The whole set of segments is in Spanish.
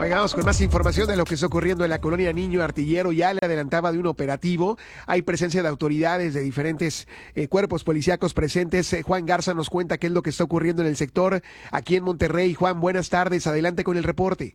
Vamos con más información de lo que está ocurriendo en la colonia Niño Artillero. Ya le adelantaba de un operativo. Hay presencia de autoridades de diferentes cuerpos policíacos presentes. Juan Garza nos cuenta qué es lo que está ocurriendo en el sector aquí en Monterrey. Juan, buenas tardes. Adelante con el reporte.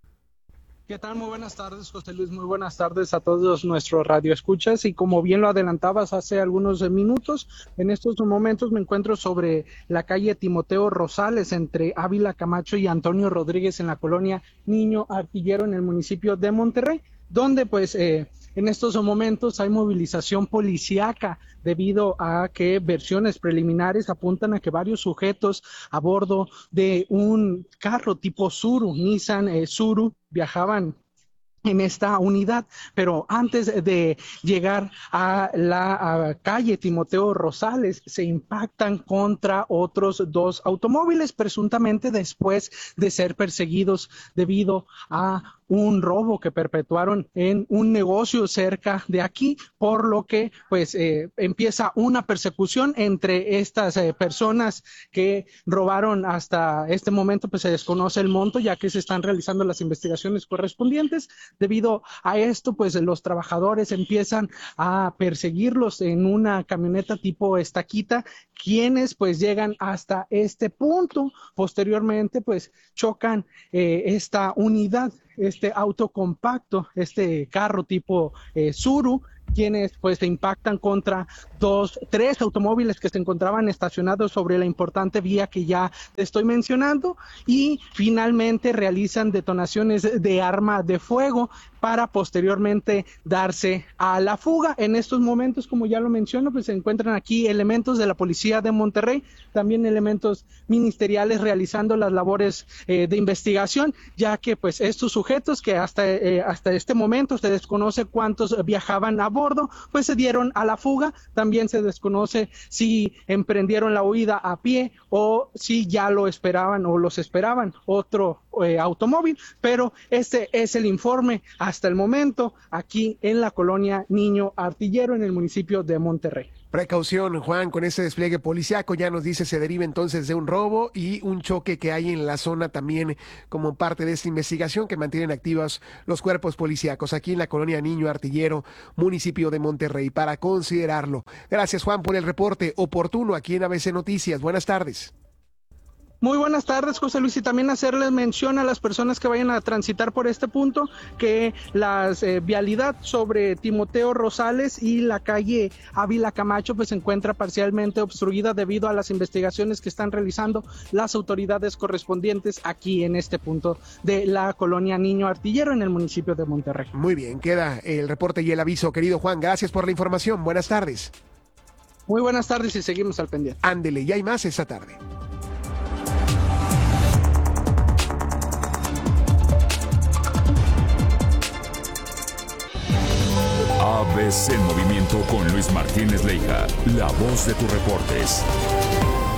¿Qué tal? Muy buenas tardes, José Luis. Muy buenas tardes a todos nuestros radioescuchas. Y como bien lo adelantabas hace algunos minutos, en estos momentos me encuentro sobre la calle Timoteo Rosales entre Ávila Camacho y Antonio Rodríguez en la colonia Niño Artillero en el municipio de Monterrey, donde pues en estos momentos hay movilización policíaca debido a que versiones preliminares apuntan a que varios sujetos a bordo de un carro tipo Tsuru, Nissan Tsuru, viajaban en esta unidad, pero antes de llegar a la calle Timoteo Rosales se impactan contra otros dos automóviles, presuntamente después de ser perseguidos debido a un robo que perpetuaron en un negocio cerca de aquí, por lo que pues empieza una persecución entre estas personas que robaron. Hasta este momento pues se desconoce el monto, ya que se están realizando las investigaciones correspondientes. Debido a esto, pues los trabajadores empiezan a perseguirlos en una camioneta tipo estaquita, quienes pues llegan hasta este punto. Posteriormente pues chocan esta unidad, este auto compacto, este carro tipo Tsuru, quienes pues se impactan contra tres automóviles que se encontraban estacionados sobre la importante vía que ya te estoy mencionando, y finalmente realizan detonaciones de arma de fuego para posteriormente darse a la fuga. En estos momentos, como ya lo menciono, pues se encuentran aquí elementos de la Policía de Monterrey, también elementos ministeriales realizando las labores de investigación, ya que pues estos sujetos que hasta este momento se desconoce cuántos viajaban a bordo, pues se dieron a la fuga. También se desconoce si emprendieron la huida a pie o si ya lo esperaban o los esperaban otro automóvil, pero este es el informe hasta el momento aquí en la colonia Niño Artillero en el municipio de Monterrey. Precaución, Juan, con este despliegue policiaco, ya nos dice, se deriva entonces de un robo y un choque que hay en la zona también como parte de esta investigación que mantienen activos los cuerpos policíacos aquí en la colonia Niño Artillero, municipio de Monterrey, para considerarlo. Gracias, Juan, por el reporte oportuno aquí en ABC Noticias. Buenas tardes. Muy buenas tardes, José Luis, y también hacerles mención a las personas que vayan a transitar por este punto que la vialidad sobre Timoteo Rosales y la calle Ávila Camacho pues se encuentra parcialmente obstruida debido a las investigaciones que están realizando las autoridades correspondientes aquí en este punto de la colonia Niño Artillero en el municipio de Monterrey. Muy bien, queda el reporte y el aviso, querido Juan. Gracias por la información. Buenas tardes. Muy buenas tardes y seguimos al pendiente. Ándele, y hay más esta tarde. ABC Movimiento con Luis Martínez Leija, la voz de tus reportes.